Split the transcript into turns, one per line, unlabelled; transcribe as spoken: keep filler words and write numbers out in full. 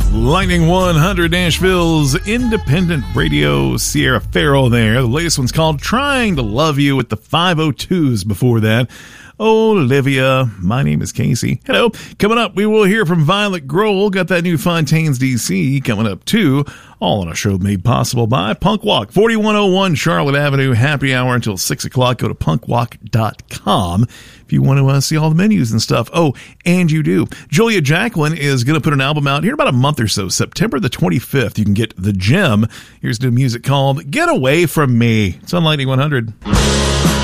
Lightning one hundred, Nashville's independent radio, Sierra Farrell there. The latest one's called Trying to Love You with the five oh twos before that. Olivia. My name is Casey. Hello. Coming up, we will hear from Violet Grohl. Got that new Fontaines D C coming up too. All on a show made possible by Punk Walk, forty-one oh one Charlotte Avenue. Happy hour until six o'clock. Go to punk walk dot com if you want to uh, see all the menus and stuff. Oh, and you do. Julia Jacqueline is going to put an album out here in about a month or so, September the twenty-fifth. You can get The Gem. Here's new music called Get Away From Me. It's on Lightning one hundred.